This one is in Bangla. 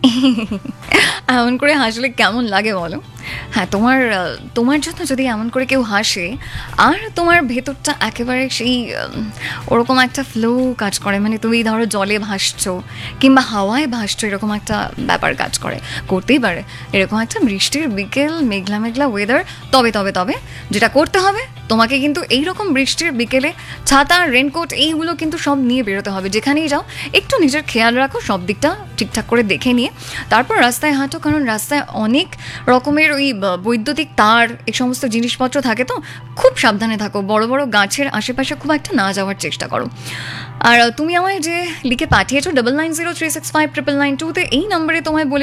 এমন করে হাসলে কেমন লাগে বলো? হ্যাঁ, তোমার জন্য যদি এমন করে কেউ হাসে আর তোমার ভেতরটা একেবারে সেই ওরকম একটা ফ্লো কাজ করে, মানে তুমি ধরো জলে ভাসছো কিংবা হাওয়ায় ভাসছো, এরকম একটা ব্যাপার কাজ করে, করতেই পারে। এরকম একটা বৃষ্টির বিকেল, মেঘলা মেঘলা ওয়েদার, তবে তবে তবে যেটা করতে হবে তোমাকে কিন্তু এইরকম বৃষ্টির বিকেলে ছাতা, রেনকোট এইগুলো কিন্তু সব নিয়ে বেরোতে হবে। যেখানেই যাও একটু নিজের খেয়াল রাখো, সব দিকটা ঠিকঠাক করে দেখে নিয়ে তারপর রাস্তায় হাঁটো, কারণ রাস্তায় অনেক রকমের ওই বৈদ্যুতিক তার, এই সমস্ত জিনিসপত্র থাকে, তো খুব সাবধানে থাকো। বড় বড় গাছের আশেপাশে খুব একটা না যাওয়ার চেষ্টা করো। আর তুমি আমায় যে লিখে পাঠিয়েছো 9903659992, এই নম্বরে তোমায় বলে